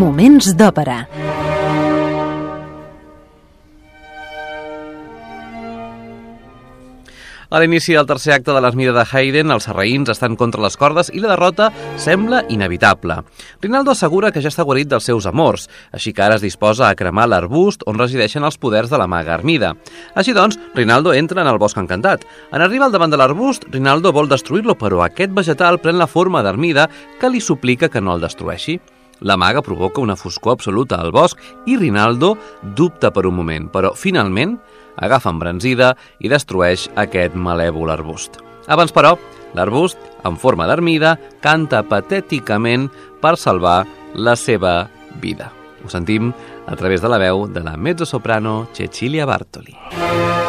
Moments d'òpera. A l'inici del tercer acte de l'Esmida de Haydn, els sarraïns estan contra les cordes i la derrota sembla inevitable. Rinaldo assegura que ja està guarit dels seus amors, així que ara es disposa a cremar l'arbust on resideixen els poders de la maga Armida. Així doncs, Rinaldo entra en el bosc encantat. En arribar al davant de l'arbust, Rinaldo vol destruir-lo, però aquest vegetal pren la forma d'Armida, que li suplica que no el destrueixi. La maga provoca una foscor absoluta al bosc i Rinaldo dubta per un moment, però finalment agafa embranzida i destrueix aquest malèvol arbust. Abans, però, l'arbust, en forma d'Armida, canta patèticament per salvar la seva vida. Ho sentim a través de la veu de la mezzosoprano Cecilia Bartoli.